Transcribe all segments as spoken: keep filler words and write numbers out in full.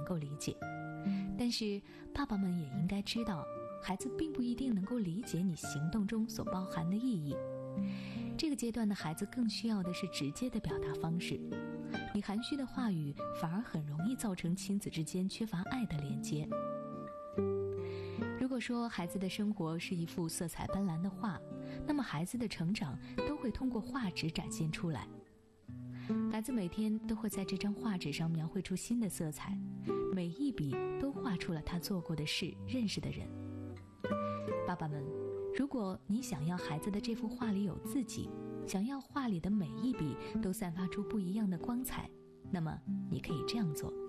够理解。但是爸爸们也应该知道，孩子并不一定能够理解你行动中所包含的意义。这个阶段的孩子更需要的是直接的表达方式，你含蓄的话语反而很容易造成亲子之间缺乏爱的连接。如果说孩子的生活是一幅色彩斑斓的画，那么孩子的成长都会通过画纸展现出来。孩子每天都会在这张画纸上描绘出新的色彩，每一笔都画出了他做过的事、认识的人。爸爸们，如果你想要孩子的这幅画里有自己，想要画里的每一笔都散发出不一样的光彩，那么你可以这样做。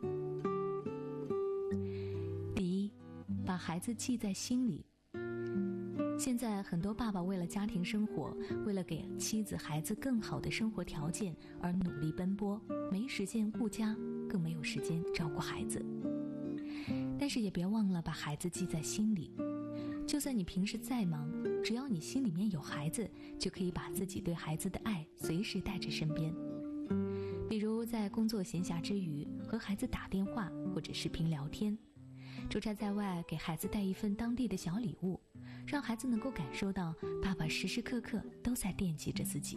第一，把孩子记在心里。现在很多爸爸为了家庭生活，为了给妻子孩子更好的生活条件而努力奔波，没时间顾家，更没有时间照顾孩子。但是也别忘了把孩子记在心里，就算你平时再忙，只要你心里面有孩子，就可以把自己对孩子的爱随时带在身边。比如在工作闲暇之余，和孩子打电话或者视频聊天，出差在外给孩子带一份当地的小礼物，让孩子能够感受到爸爸时时刻刻都在惦记着自己。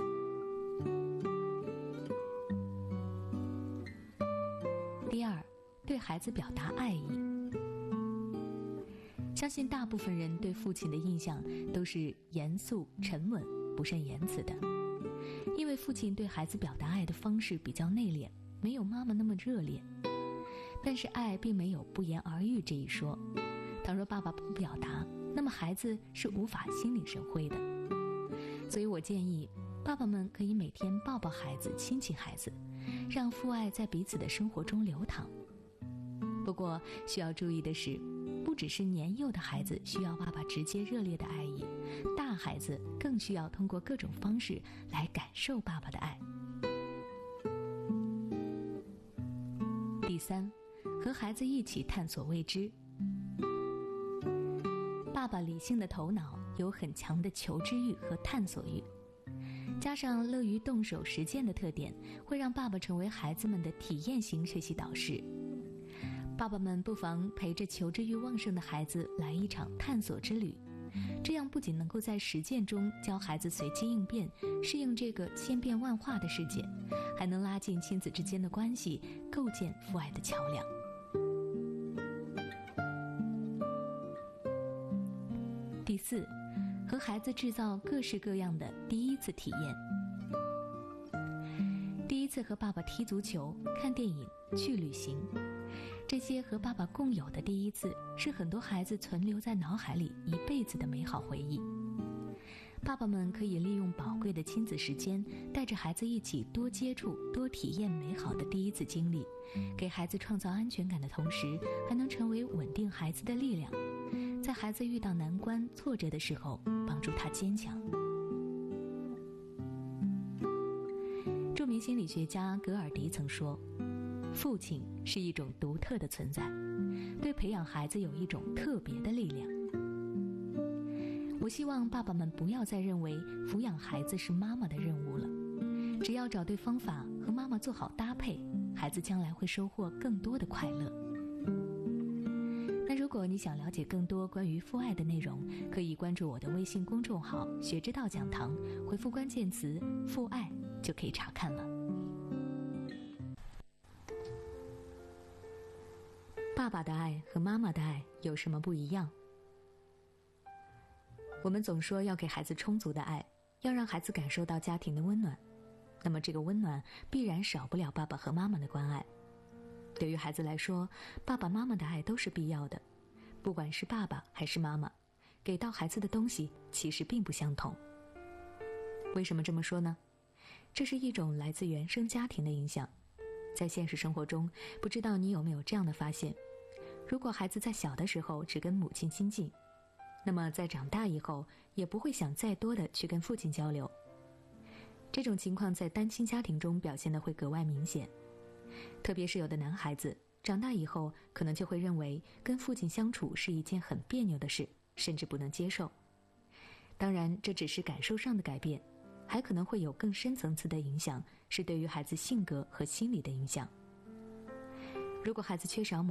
第二，对孩子表达爱意。相信大部分人对父亲的印象都是严肃、沉稳、不善言辞的，因为父亲对孩子表达爱的方式比较内敛，没有妈妈那么热烈。但是爱并没有不言而喻这一说，倘若爸爸不表达，那么孩子是无法心领神会的。所以我建议爸爸们可以每天抱抱孩子，亲亲孩子，让父爱在彼此的生活中流淌。不过需要注意的是，不只是年幼的孩子需要爸爸直接热烈的爱意，大孩子更需要通过各种方式来感受爸爸的爱。第三，和孩子一起探索未知。爸爸理性的头脑有很强的求知欲和探索欲，加上乐于动手实践的特点，会让爸爸成为孩子们的体验型学习导师。爸爸们不妨陪着求知欲旺盛的孩子来一场探索之旅，这样不仅能够在实践中教孩子随机应变，适应这个千变万化的世界，还能拉近亲子之间的关系，构建父爱的桥梁。第四，和孩子制造各式各样的第一次体验。第一次和爸爸踢足球、看电影、去旅行，这些和爸爸共有的第一次，是很多孩子存留在脑海里一辈子的美好回忆。爸爸们可以利用宝贵的亲子时间，带着孩子一起多接触、多体验美好的第一次经历，给孩子创造安全感的同时，还能成为稳定孩子的力量，在孩子遇到难关、挫折的时候，帮助他坚强。著名心理学家格尔迪曾说，父亲是一种独特的存在，对培养孩子有一种特别的力量。我希望爸爸们不要再认为抚养孩子是妈妈的任务了，只要找对方法，和妈妈做好搭配，孩子将来会收获更多的快乐。那如果你想了解更多关于父爱的内容，可以关注我的微信公众号学之道讲堂，回复关键词父爱就可以查看了。爸爸的爱和妈妈的爱有什么不一样？我们总说要给孩子充足的爱，要让孩子感受到家庭的温暖，那么这个温暖必然少不了爸爸和妈妈的关爱。对于孩子来说，爸爸妈妈的爱都是必要的，不管是爸爸还是妈妈，给到孩子的东西其实并不相同。为什么这么说呢？这是一种来自原生家庭的影响。在现实生活中，不知道你有没有这样的发现，如果孩子在小的时候只跟母亲亲近，那么在长大以后也不会想再多的去跟父亲交流。这种情况在单亲家庭中表现得会格外明显，特别是有的男孩子长大以后可能就会认为跟父亲相处是一件很别扭的事，甚至不能接受。当然这只是感受上的改变，还可能会有更深层次的影响，是对于孩子性格和心理的影响。如果孩子缺少某